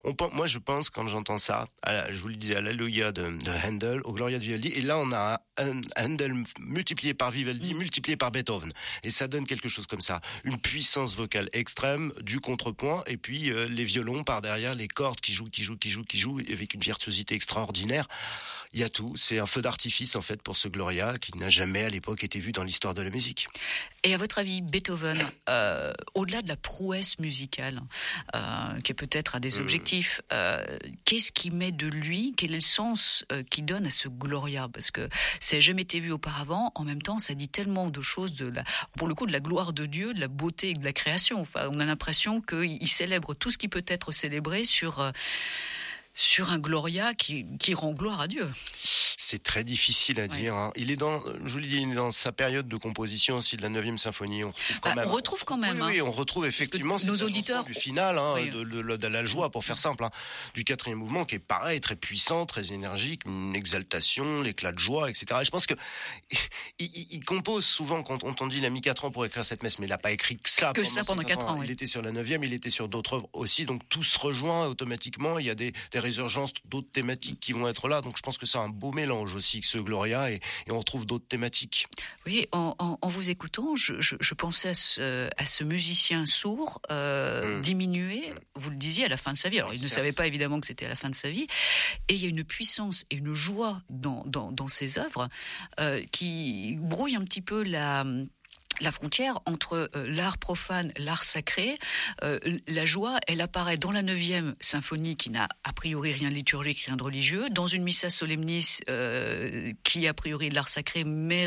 Moi, je pense, quand j'entends ça, je vous le disais, à l'Alléluia de Handel, au Gloria de Vivaldi, et là, on a un Handel multiplié par Vivaldi, multiplié par Beethoven. Et ça donne quelque chose comme ça. Une puissance vocale extrême, du contrepoint, et puis les violons par derrière, les cordes qui jouent, avec une virtuosité extraordinaire. Il y a tout. C'est un feu d'artifice, en fait, pour ce Gloria, qui n'a jamais, à l'époque, été vu dans l'histoire de la musique. Et à votre avis, Beethoven, au-delà de la prouesse musicale, qui est peut-être à des objectifs, qu'est-ce qui met de lui, quel est le sens qu'il donne à ce Gloria? Parce que ça n'a jamais été vu auparavant. En même temps, ça dit tellement de choses, pour le coup, de la gloire de Dieu, de la beauté et de la création. Enfin, on a l'impression qu'il célèbre tout ce qui peut être célébré sur un Gloria qui rend gloire à Dieu. C'est très difficile à dire. Hein. Il est je vous le dis, il est dans sa période de composition aussi de la 9e symphonie. On retrouve quand même. Oui, on retrouve effectivement nos auditeurs du final, de la joie, pour faire simple, du 4e mouvement, qui est pareil, très puissant, très énergique, une exaltation, l'éclat de joie, etc. Et je pense que il compose souvent, quand on dit il a mis 4 ans pour écrire cette messe, mais il n'a pas écrit que ça pendant 4 ans. Il était sur la 9e, il était sur d'autres œuvres aussi, donc tout se rejoint automatiquement. Il y a des résurgences d'autres thématiques qui vont être là, donc je pense que c'est un beau mélange aussi que ce Gloria, et on retrouve d'autres thématiques. Oui, en vous écoutant, je pensais à ce musicien sourd diminué, vous le disiez, à la fin de sa vie. Alors il ne savait pas évidemment que c'était à la fin de sa vie, et il y a une puissance et une joie dans ses œuvres qui brouille un petit peu la frontière entre l'art profane, l'art sacré. La joie, elle apparaît dans la 9e symphonie, qui n'a a priori rien de liturgique, rien de religieux, dans une Missa Solemnis qui a priori de l'art sacré, mais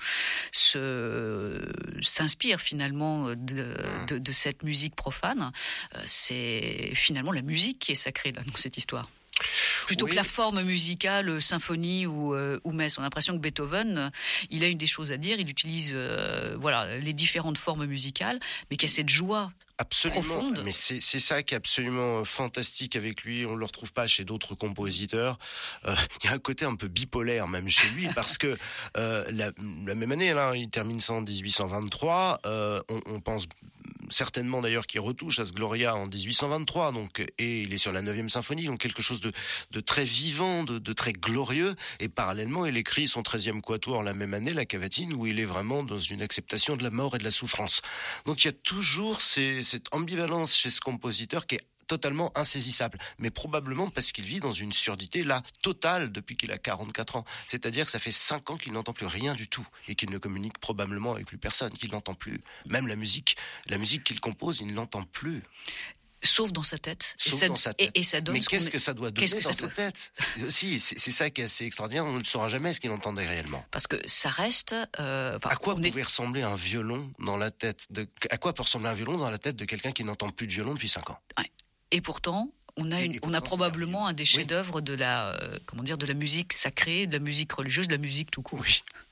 s'inspire finalement de cette musique profane. C'est finalement la musique qui est sacrée là, dans cette histoire. Plutôt que la forme musicale, symphonie ou messe. On a l'impression que Beethoven, il a une des choses à dire, il utilise les différentes formes musicales, mais qu'il y a cette joie profonde. Mais c'est ça qui est absolument fantastique avec lui. On le retrouve pas chez d'autres compositeurs. Il y a un côté un peu bipolaire même chez lui, parce que la même année, là, il termine ça en 1823. On pense certainement d'ailleurs qu'il retouche à ce Gloria en 1823, et il est sur la 9e symphonie, donc quelque chose de très vivant, de très glorieux. Et parallèlement, il écrit son 13e quatuor la même année, la Cavatine, où il est vraiment dans une acceptation de la mort et de la souffrance. Donc il y a toujours cette ambivalence chez ce compositeur qui est totalement insaisissable, mais probablement parce qu'il vit dans une surdité là totale depuis qu'il a 44 ans. C'est-à-dire que ça fait 5 ans qu'il n'entend plus rien du tout, et qu'il ne communique probablement avec plus personne, qu'il n'entend plus. Même la musique qu'il compose, il ne l'entend plus. Sauf dans sa tête. Et ça donne. Mais qu'est-ce que ça doit donner dans sa tête? Si, c'est ça qui est assez extraordinaire. On ne saura jamais ce qu'il entendait réellement. Parce que ça reste. À quoi pouvait ressembler un violon dans la tête À quoi peut ressembler un violon dans la tête de quelqu'un qui n'entend plus de violon depuis 5 ans? Ouais. Et pourtant, on a probablement un des chefs-d'œuvre de la musique sacrée, de la musique religieuse, de la musique tout court. Oui.